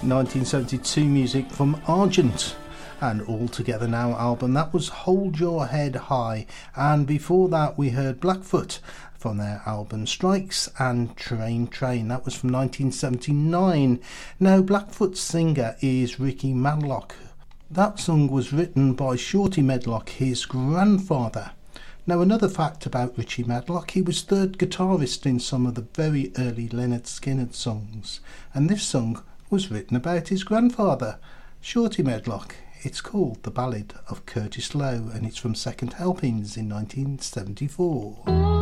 1972 music from Argent and All Together Now album. That was Hold Your Head High, and before that we heard Blackfoot from their album Strikes and Train Train. That was from 1979. Now Blackfoot's singer is Ricky Medlock. That song was written by Shorty Medlock, his grandfather. Now another fact about Richie Medlock, he was third guitarist in some of the very early Lynyrd Skynyrd songs, and this song was written about his grandfather, Shorty Medlock. It's called The Ballad of Curtis Loew, and it's from Second Helpings in 1974.